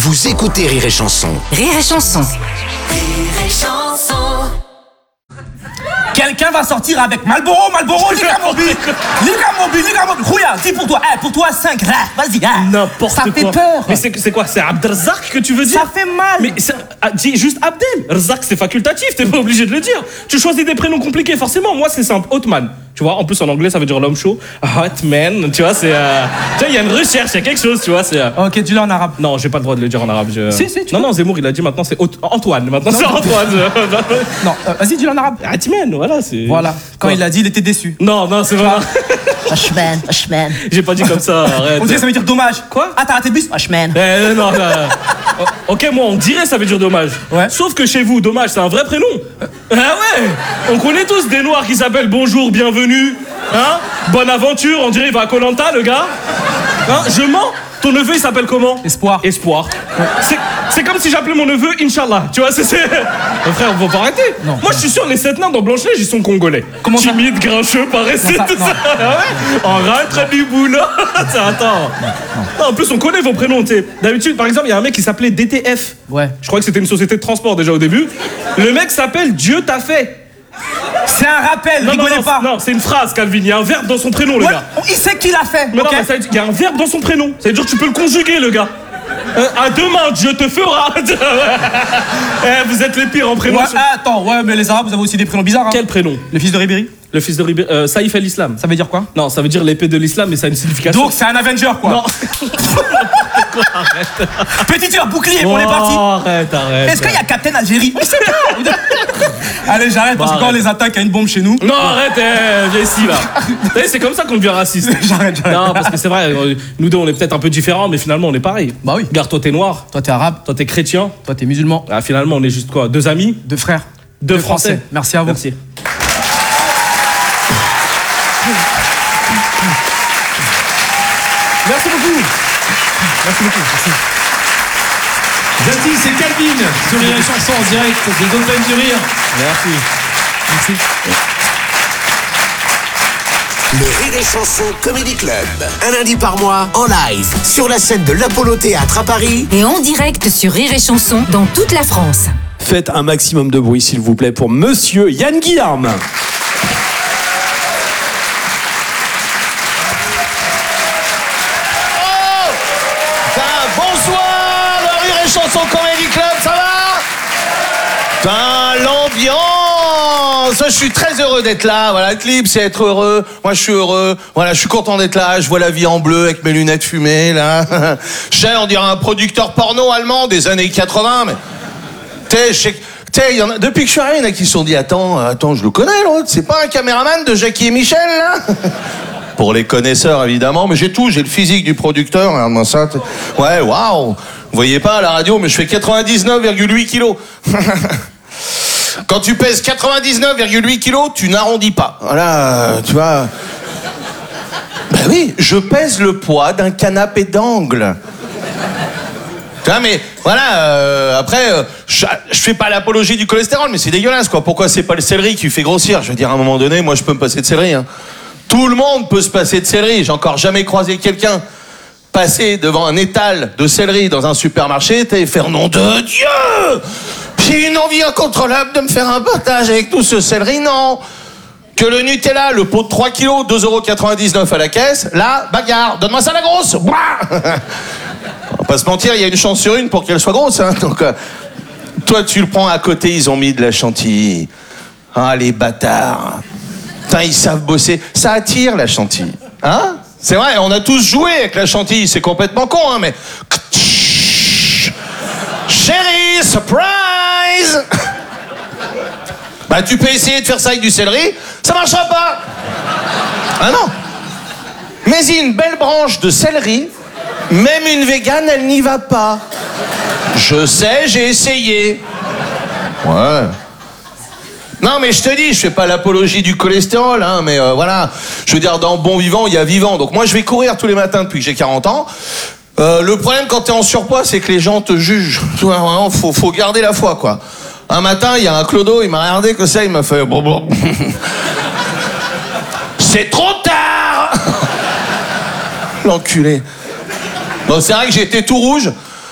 Vous écoutez Rire et Chanson. Rire et Chanson. Rire et Chanson. Quelqu'un va sortir avec Malboro, Liga Mobile, Rouya, dis pour toi 5, vas-y. N'importe quoi. Ça fait peur. Mais c'est quoi? C'est Abdelrazak que tu veux dire? Ça fait mal. Mais dis juste Abdel. Razak, c'est facultatif, t'es pas obligé de le dire. Tu choisis des prénoms compliqués, forcément. Moi, c'est simple, Hotman. Tu vois, en plus en anglais, ça veut dire l'homme chaud. Hotman, tu vois, c'est. Tu vois, il y a une recherche, il y a quelque chose, tu vois. Ok, dis-le en arabe. Non, j'ai pas le droit de le dire en arabe. Si, tu Non, Zemmour, il a dit maintenant c'est Antoine. Maintenant c'est Antoine. Non, vas-y, dis-le en arabe. Hotman, voilà, c'est. Voilà, quand il l'a dit, il était déçu. Non, c'est vrai. Oshman. J'ai pas dit comme ça, arrête. On dirait ça veut dire dommage. Quoi? Ah, t'as raté le bus? Oshman. Non. Ok, moi on dirait ça veut dire dommage. Ouais. Sauf que chez vous, dommage, c'est un vrai prénom. Ah ouais. On connaît tous des noirs qui s'appellent bonjour, bienvenue. Hein? Bonne aventure, on dirait il va à Koh-Lanta, le gars. Hein? Je mens. Ton neveu, il s'appelle comment? Espoir. C'est comme si j'appelais mon neveu Inch'Allah. Tu vois, c'est... Frère, on va pas arrêter. Non. Moi, je suis sûr, les 7 nains dans Blanche-Neige, ils sont congolais. Comment ça? Timide, grincheux, paresseux, tout ça. Ah ouais? En rentre du boulot. Attends. Non, en plus, on connaît vos prénoms, tu sais. D'habitude, par exemple, il y a un mec qui s'appelait DTF. Ouais. Je crois que c'était une société de transport déjà au début. Le mec s'appelle Dieu t'a fait. C'est un rappel, rigolez pas. Non, c'est une phrase, Calvin. Il y a un verbe dans son prénom, le gars. Il sait qui l'a fait. Mais ok. non, mais il y a un verbe dans son prénom. Ça veut dire que tu peux le conjuguer, le gars. À demain, Dieu te fera. Vous êtes les pires en prénom. Ouais, mais les Arabes, vous avez aussi des prénoms bizarres. Hein. Quel prénom? Le fils de Ribéry. Le fils de Ribéry. Saïf el-Islam. Ça veut dire quoi? Non, ça veut dire l'épée de l'islam, mais ça a une signification. Donc c'est un Avenger, quoi. Non. Petit tir bouclier, on est parti. Arrête. Est-ce qu'il y a Captain Algérie? On sait pas. Allez, j'arrête parce que quand on les attaque à une bombe chez nous. Non, arrête, viens ici, là. Vous savez, c'est comme ça qu'on devient raciste. J'arrête. Non, parce que c'est vrai, nous deux, on est peut-être un peu différents, mais finalement, on est pareil. Bah oui. Regarde, toi, t'es noir. Toi, t'es arabe. Toi, t'es chrétien. Toi, t'es musulman. Ah, finalement, on est juste quoi? Deux amis? Deux frères. Deux Français. Merci à vous. Merci. Merci beaucoup. Merci. Zati, c'est Calvin sur les chansons en direct des Open du Rire. Merci. Le Rire et Chanson Comedy Club. Un lundi par mois, en live, sur la scène de l'Apollo Théâtre à Paris. Et en direct sur Rire et Chanson dans toute la France. Faites un maximum de bruit, s'il vous plaît, pour Monsieur Yann Guillarme. Bonsoir, le Rire et Chanson Comedy Club, ça va? L'ambiance. Je suis très heureux d'être là. Voilà, le clip, c'est être heureux. Moi, je suis heureux. Voilà, je suis content d'être là. Je vois la vie en bleu avec mes lunettes fumées, là. Je sais, on dirait un producteur porno allemand des années 80, mais... Depuis que je suis arrivé, il y en a qui se sont dit, attends, je le connais, l'autre. C'est pas un caméraman de Jackie et Michel, là? Pour les connaisseurs, évidemment, mais j'ai le physique du producteur, regarde-moi ça. Ouais, waouh. Vous voyez pas à la radio, mais je fais 99,8 kilos. Quand tu pèses 99,8 kilos, tu n'arrondis pas. Voilà, tu vois. Ben oui, je pèse le poids d'un canapé d'angle. Tu vois, mais voilà, après, je fais pas l'apologie du cholestérol, mais c'est dégueulasse, quoi. Pourquoi c'est pas le céleri qui fait grossir? Je veux dire, à un moment donné, moi, je peux me passer de céleri, hein. Tout le monde peut se passer de céleri. J'ai encore jamais croisé quelqu'un passer devant un étal de céleri dans un supermarché et faire nom de Dieu! J'ai une envie incontrôlable de me faire un partage avec tout ce céleri, non. Que le Nutella, le pot de 3 kilos, 2,99 € à la caisse, là, bagarre, donne-moi ça la grosse! On va pas se mentir, il y a une chance sur une pour qu'elle soit grosse, hein. Donc, toi, tu le prends à côté, ils ont mis de la chantilly. Ah, les bâtards. Putain, ils savent bosser. Ça attire, la chantilly. Hein? C'est vrai, on a tous joué avec la chantilly, c'est complètement con, hein, mais... Chérie, surprise! Bah, tu peux essayer de faire ça avec du céleri, ça marchera pas! Ah non! Mais une belle branche de céleri, même une végane, elle n'y va pas. Je sais, j'ai essayé. Ouais. Non, mais je te dis, je fais pas l'apologie du cholestérol, hein, mais voilà. Je veux dire, dans bon vivant, il y a vivant. Donc moi, je vais courir tous les matins depuis que j'ai 40 ans. Le problème quand t'es en surpoids, c'est que les gens te jugent. Tu vois, vraiment, faut garder la foi, quoi. Un matin, il y a un clodo, il m'a regardé que ça, il m'a fait... C'est trop tard. L'enculé. Bon, c'est vrai que j'étais tout rouge.